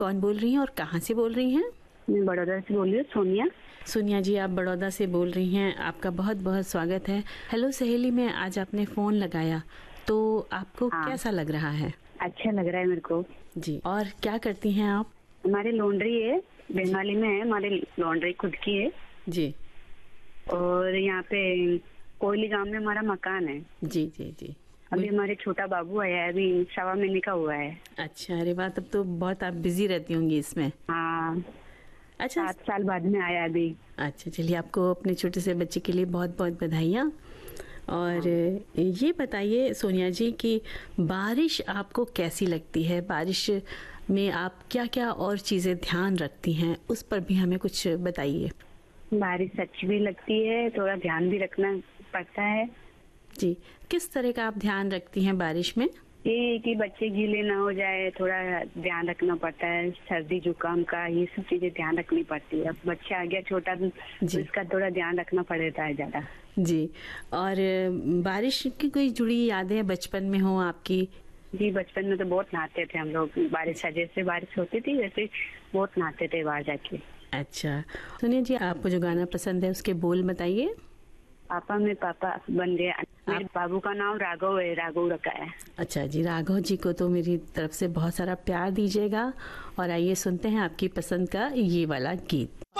कौन बोल रही हैं और कहाँ से बोल रही हैं? मैं बड़ौदा से बोल रही हूँ, सोनिया। सोनिया जी, आप बड़ौदा से बोल रही हैं, आपका बहुत बहुत स्वागत है। हेलो सहेली में आज आपने फ़ोन लगाया, तो आपको हाँ। कैसा लग रहा है? अच्छा लग रहा है मेरे को। जी, और क्या करती हैं आप? हमारी लॉन्ड्री है, बंगाली में है, हमारी लॉन्ड्री खुद की है। जी और यहाँ पे कोयली गांव में हमारा मकान है। जी जी जी। अभी हमारे छोटा बाबू आया है, अभी 1.25 महीने का हुआ है। अच्छा, अरे वाह, तब तो बहुत आप बिजी रहती होंगी इसमें। हाँ, अच्छा 7 साल बाद में आया अभी। अच्छा, चलिए आपको अपने छोटे से बच्चे के लिए बहुत बहुत बधाइयाँ। और ये बताइए सोनिया जी कि बारिश आपको कैसी लगती है? बारिश में आप क्या क्या और चीज़ें ध्यान रखती हैं, उस पर भी हमें कुछ बताइए। बारिश अच्छी भी लगती है, थोड़ा ध्यान भी रखना पड़ता है। जी, किस तरह का आप ध्यान रखती हैं बारिश में? ये कि बच्चे गीले ना हो जाए, थोड़ा ध्यान रखना पड़ता है। सर्दी जुकाम का ये सब चीजें ध्यान रखनी पड़ती है। अब बच्चा आ गया छोटा, तो इसका थोड़ा ध्यान रखना पड़ता है ज्यादा। जी, और बारिश की कोई जुड़ी यादें बचपन में हो आपकी? जी, बचपन में तो बहुत नहाते थे हम लोग। बारिश जैसे बारिश होती थी वैसे बहुत नहाते थे बाहर जाके। अच्छा, सुनिए जी, आपको जो गाना पसंद है उसके बोल बताइए। पापा में पापा बन गया। मेरे बाबू का नाम राघव है, राघव रखा है। अच्छा जी, राघव जी को तो मेरी तरफ से बहुत सारा प्यार दीजिएगा। और आइए सुनते हैं आपकी पसंद का ये वाला गीत।